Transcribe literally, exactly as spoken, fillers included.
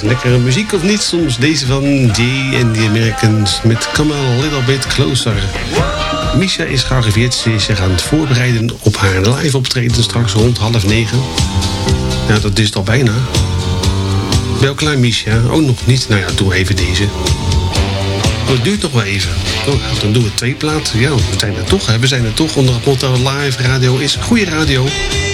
lekkere muziek of niet? Soms deze van Jay and the Americans met Come a Little Bit Closer. Misha is gearriveerd. Ze is zich aan het voorbereiden op haar live optreden straks rond half negen. Nou, dat is het al bijna. Ben je klaar, Misha? Oh, nog niet? Nou ja, doe even deze. Oh, het duurt nog wel even. Oh, dan doen we twee platen. Ja, we zijn er toch. Hè? We zijn er toch onder het motto live radio is goede radio.